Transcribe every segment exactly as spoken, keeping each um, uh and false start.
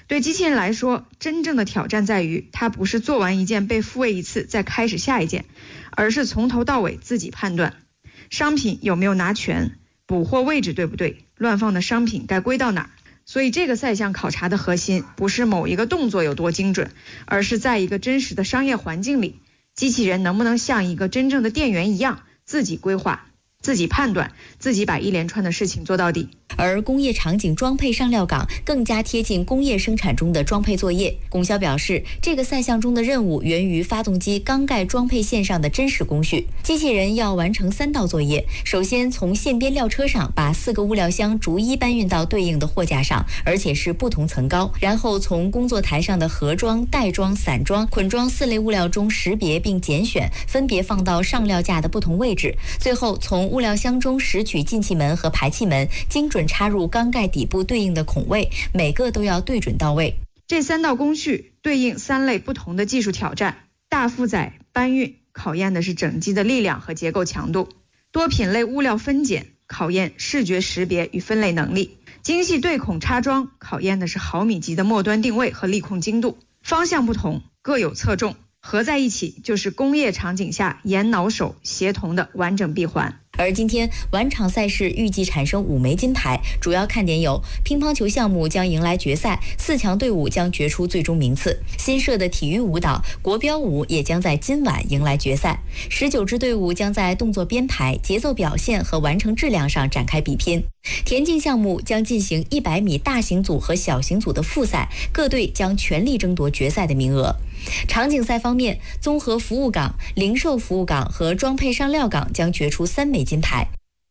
对机器人来说，真正的挑战在于，它不是做完一件被复位一次再开始下一件，而是从头到尾自己判断，商品有没有拿全，补货位置对不对，乱放的商品该归到哪儿。所以这个赛项考察的核心不是某一个动作有多精准，而是在一个真实的商业环境里，机器人能不能像一个真正的店员一样，自己规划、自己判断、自己把一连串的事情做到底。 而工业场景装配上料岗更加贴近工业生产中的装配作业。供销表示，这个赛项中的任务源于发动机缸盖装配线上的真实工序。机器人要完成三道作业：首先从线边料车上把四个物料箱逐一搬运到对应的货架上，而且是不同层高；然后从工作台上的盒装、袋装、散装、捆装四类物料中识别并拣选，分别放到上料架的不同位置；最后从物料箱中拾取进气门和排气门，精准插入缸盖底部对应的孔位，每个都要对准到位。 这三道工序对应三类不同的技术挑战：大负载搬运考验的是整机的力量和结构强度；多品类物料分拣考验视觉识别与分类能力；精细对孔插装考验的是毫米级的末端定位和力控精度。方向不同，各有侧重，合在一起就是工业场景下眼脑手协同的完整闭环。 而今天晚场赛事预计产生五枚金牌，主要看点有：乒乓球项目将迎来决赛，四强队伍将决出最终名次；新设的体育舞蹈国标舞也将在今晚迎来决赛；十九支队伍将在动作编排、节奏表现和完成质量上展开比拼；田径项目将进行一百米大型组和小型组的复赛，各队将全力争夺决赛的名额。场景赛方面，综合服务岗、零售服务岗和装配上料岗将决出三枚金牌。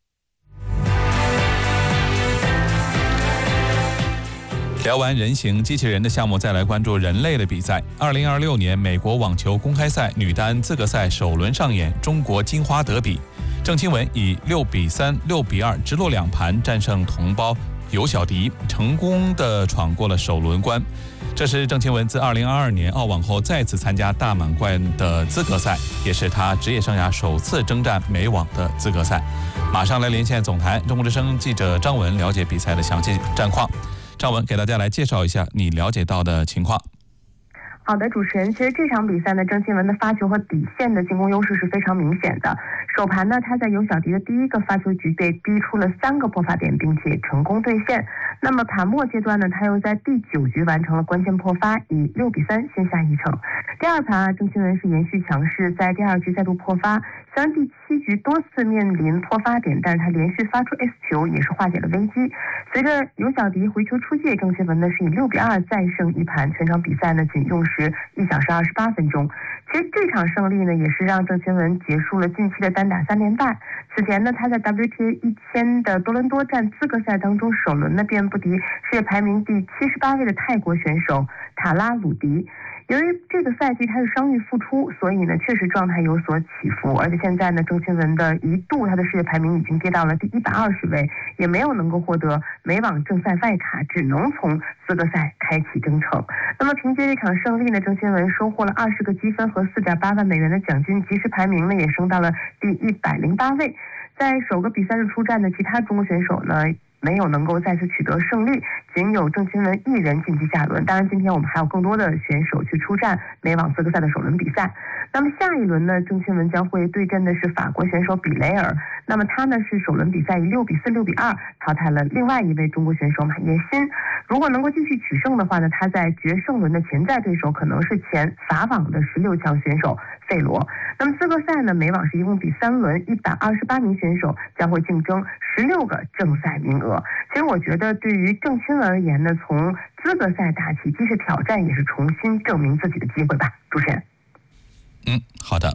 聊完人形机器人的项目，再来关注人类的比赛。二零二六年美国网球公开赛女单资格赛首轮上演中国金花德比，郑钦文以六比三、六比二直落两盘战胜同胞尤小迪，成功地闯过了首轮关。这是郑钦文自二零二二年澳网后再次参加大满贯的资格赛，也是他职业生涯首次征战美网的资格赛。马上来连线总台，中国之声记者张文了解比赛的详细战况。张文给大家来介绍一下你了解到的情况。 好的，主持人，其实这场比赛呢，郑钦文的发球和底线的进攻优势是非常明显的。首盘呢，他在尤小迪的第一个发球局被逼出了三个破发点，并且成功兑现。那么盘末阶段呢，他又在第九局完成了关键破发，以六比三先下一城。第二盘啊，郑钦文是延续强势，在第二局再度破发。虽然第七局多次面临破发点，但是他连续发出 S 球，也是化解了危机。随着尤小迪回球出界，郑钦文呢是以六比二再胜一盘，全场比赛呢仅用时一小时二十八分钟。其实这场胜利呢，也是让郑钦文结束了近期的单打三连败。此前呢，他在 W T A 一千的多伦多站资格赛当中，首轮呢便不敌世界排名第七十八位的泰国选手塔拉鲁迪。由于这个赛季他是伤愈复出，所以呢确实状态有所起伏，而且现在呢郑钦文的一度他的世界排名已经跌到了第一百二十位，也没有能够获得美网正赛外卡，只能从资格赛开启征程。那么凭借这场胜利呢，郑钦文收获了二十个积分和四点八万美元的奖金，即时排名呢也升到了第一百零八位。在首个比赛日出战的其他中国选手呢没有能够再次取得胜利，仅有郑钦文一人晋级下轮。当然今天我们还有更多的选手去出战美网资格赛的首轮比赛。那么下一轮呢，郑钦文将会对阵的是法国选手比雷尔。那么他呢是首轮比赛以六比四、六比二淘汰了另外一位中国选手马叶新。如果能够继续取胜的话呢，他在决胜轮的潜在对手可能是前法网的十六强选手费罗。那么资格赛呢，美网是一共比三轮，一百二十八名选手将会竞争十六个正赛名额。其实我觉得对于郑钦文而言呢，从资格赛打起，既是挑战也是重新证明自己的机会吧。主持人。 嗯，好的。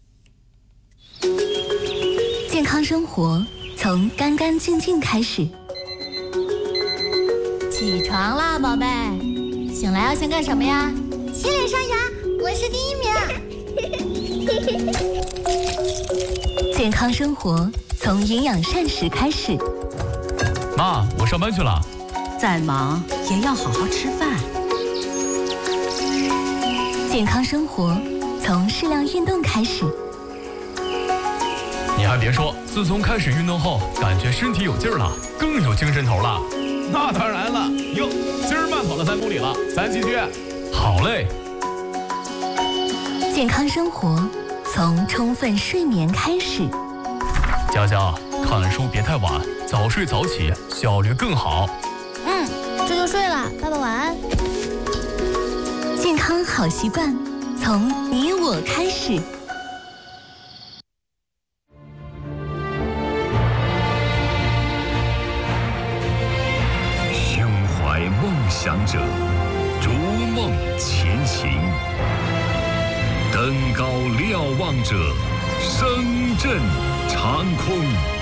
健康生活从干干净净开始。 起床啦，宝贝！醒来要先干什么呀？ 洗脸刷牙，我是第一名。 健康生活从营养膳食开始。 妈，我上班去了。 再忙也要好好吃饭。 健康生活从适量运动开始。 你还别说，自从开始运动后，感觉身体有劲儿了，更有精神头了。 那当然了。哟，今儿慢跑了三公里了，咱继续。好嘞。 健康生活从充分睡眠开始。 佳佳，看书别太晚，早睡早起，效率更好。 嗯，这就睡了，爸爸晚安。 健康好习惯从你我开始。 胸怀梦想者，逐梦前行。登高瞭望者，声震长空。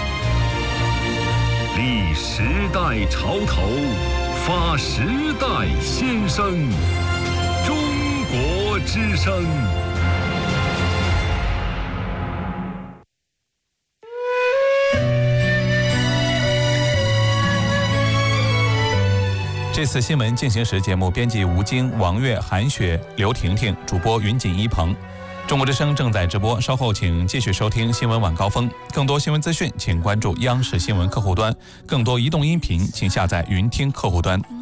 立时代潮头，发时代先声。中国之声。 这次新闻进行时节目编辑吴京、王悦、韩雪、刘婷婷，主播云锦一鹏。中国之声正在直播，稍后请继续收听新闻晚高峰。更多新闻资讯，请关注央视新闻客户端；更多移动音频，请下载云听客户端。